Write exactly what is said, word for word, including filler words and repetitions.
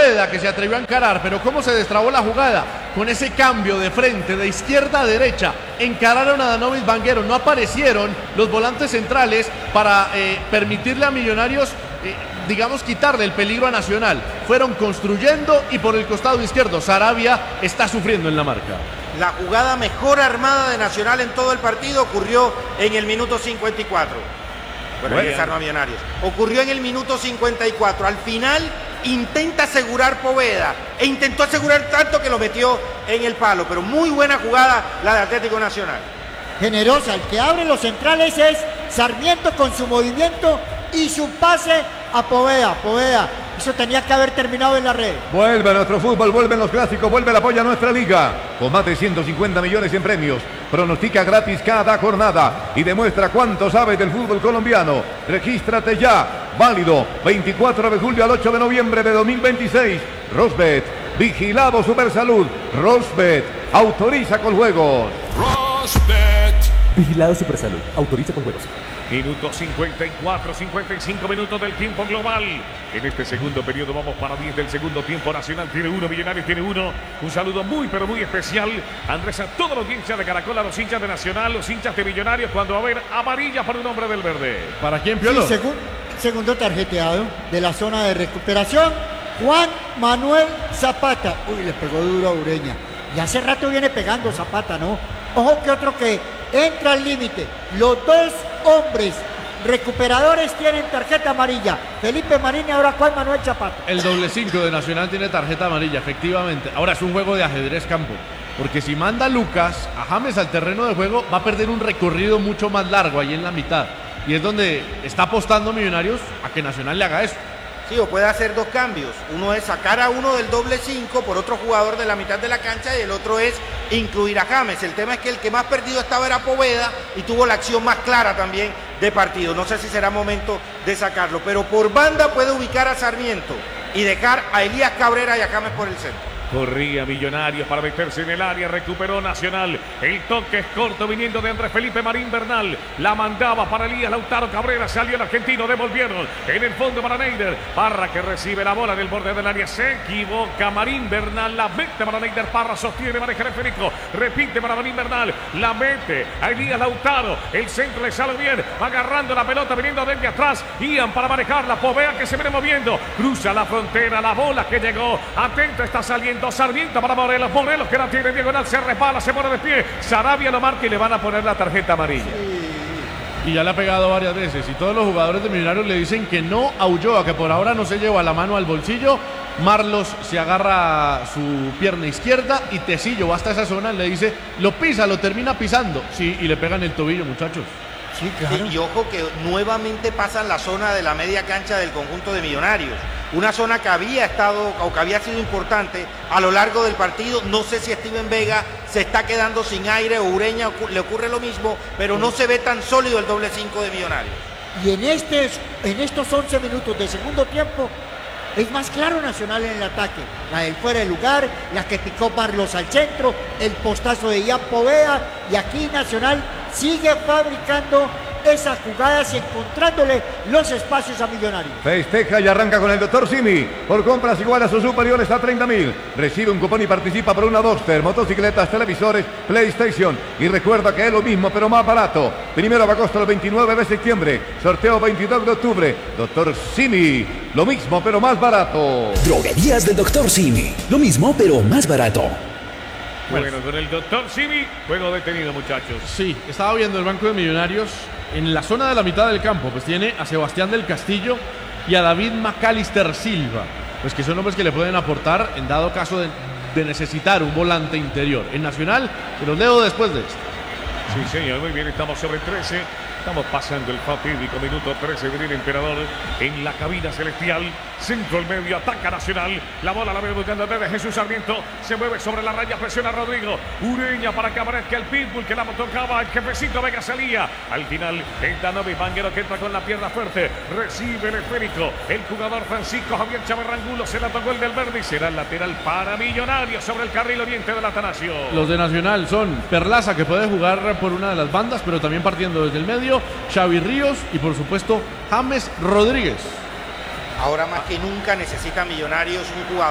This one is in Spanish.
Poveda que se atrevió a encarar, pero cómo se destrabó la jugada con ese cambio de frente de izquierda a derecha. Encararon a Danovis Vanguero, no aparecieron los volantes centrales para eh, permitirle a Millonarios eh, digamos quitarle el peligro a Nacional. Fueron construyendo y por el costado izquierdo Sarabia está sufriendo en la marca. La jugada mejor armada de Nacional en todo el partido ocurrió en el minuto cincuenta y cuatro. Bueno, ahí desarma Millonarios. Ocurrió en el minuto cincuenta y cuatro. Al final intenta asegurar Poveda e intentó asegurar tanto que lo metió en el palo, pero muy buena jugada la de Atlético Nacional. Generosa, el que abre los centrales es Sarmiento con su movimiento y su pase a Poveda. Poveda, eso tenía que haber terminado en la red. Vuelve nuestro fútbol, vuelven los clásicos, vuelve el apoyo a nuestra liga. Con más de ciento cincuenta millones en premios. Pronostica gratis cada jornada y demuestra cuánto sabes del fútbol colombiano. Regístrate ya. Válido veinticuatro de julio al ocho de noviembre de dos mil veintiséis. Rosbet, vigilado Supersalud. Rosbet, autoriza con juegos. Rosbet, vigilado Supersalud, autoriza con juegos. Minuto cincuenta y cuatro, cincuenta y cinco minutos del tiempo global. En este segundo periodo vamos para diez del segundo tiempo. Nacional tiene uno, Millonarios tiene uno. Un saludo muy pero muy especial, Andrés, a todos los hinchas de Caracol, a los hinchas de Nacional, los hinchas de Millonarios, cuando va a haber amarilla para un hombre del verde. ¿Para quién, Piolo? Sí, segun, segundo tarjeteado de la zona de recuperación, Juan Manuel Zapata. Uy, le pegó duro a Ureña. Y hace rato viene pegando Zapata, ¿no? Ojo que otro que entra al límite. Los dos hombres recuperadores tienen tarjeta amarilla. Felipe Marín y ahora Juan Manuel Zapata. El doble cinco de Nacional tiene tarjeta amarilla, efectivamente. Ahora es un juego de ajedrez campo. Porque si manda Lucas a James al terreno de juego, va a perder un recorrido mucho más largo ahí en la mitad. Y es donde está apostando Millonarios a que Nacional le haga eso. Sí, o puede hacer dos cambios. Uno es sacar a uno del doble cinco por otro jugador de la mitad de la cancha y el otro es incluir a James. El tema es que el que más perdido estaba era Poveda y tuvo la acción más clara también de partido. No sé si será momento de sacarlo, pero por banda puede ubicar a Sarmiento y dejar a Elías Cabrera y a James por el centro. Corría Millonarios para meterse en el área, recuperó Nacional. El toque es corto viniendo de Andrés Felipe Marín Bernal. La mandaba para Elías Lautaro Cabrera, salió el argentino, devolvieron. En el fondo para Neider. Parra que recibe la bola en el borde del área, se equivoca Marín Bernal, la mete para Neider. Parra sostiene, maneja el Federico, repite para Marín Bernal, la mete a Elías Lautaro. El centro le sale bien, agarrando la pelota, viniendo desde atrás. Ian para manejarla, Povea que se viene moviendo. Cruza la frontera, la bola que llegó. Atento, está saliendo Sarmiento para Morelos, Morelos que la tiene diagonal, se resbala, se pone de pie, Sarabia lo marca y le van a poner la tarjeta amarilla. Sí. Y ya le ha pegado varias veces y todos los jugadores de Millonarios le dicen que no a Ulloa, que por ahora no se lleva la mano al bolsillo. Marlos se agarra su pierna izquierda y Tecillo va hasta esa zona, le dice, lo pisa, lo termina pisando, sí, y le pegan el tobillo, muchachos. Sí, claro. Sí, y ojo que nuevamente pasan la zona de la media cancha del conjunto de Millonarios. Una zona que había estado o que había sido importante a lo largo del partido. No sé si Steven Vega se está quedando sin aire o Ureña le ocurre lo mismo, pero no se ve tan sólido el doble cinco de Millonarios. Y en, este, en estos once minutos de segundo tiempo es más claro Nacional en el ataque. La del fuera de lugar, la que picó Marlos al centro, el postazo de Ian Poveda, y aquí Nacional sigue fabricando esas jugadas y encontrándole los espacios a Millonarios. Festeja y arranca con el doctor Simi. Por compras iguales o superiores a treinta mil. Recibe un cupón y participa por una Boxster, motocicletas, televisores, PlayStation. Y recuerda que es lo mismo pero más barato. Primero de agosto al veintinueve de septiembre. Sorteo veintidós de octubre. doctor Simi. Lo mismo pero más barato. Droguerías del doctor Simi. Lo mismo pero más barato. Bueno, con el doctor Simi, juego detenido, muchachos. Sí, estaba viendo el banco de Millonarios. En la zona de la mitad del campo, pues tiene a Sebastián del Castillo y a David Macalister Silva, pues que son hombres que le pueden aportar en dado caso de, de necesitar un volante interior. En Nacional, se los leo después de esto. Sí, señor, muy bien, estamos sobre trece. Estamos pasando el fatídico minuto trece del Emperador en la cabina celestial. Centro al medio, ataca Nacional. La bola la ve buscando desde Jesús Sarmiento. Se mueve sobre la raya, presiona a Rodrigo. Ureña para que aparezca el pitbull que la tocaba. El jefecito Vega salía. Al final, el Danovis Vanguero que entra con la pierna fuerte. Recibe el esférico. El jugador Francisco Javier Chávez Rangulo se la tocó el del verde y será el lateral para Millonarios sobre el carril oriente del Atanasio. Los de Nacional son Perlaza, que puede jugar por una de las bandas, pero también partiendo desde el medio. Xavi Ríos y por supuesto James Rodríguez. Ahora más que nunca necesita Millonarios un jugador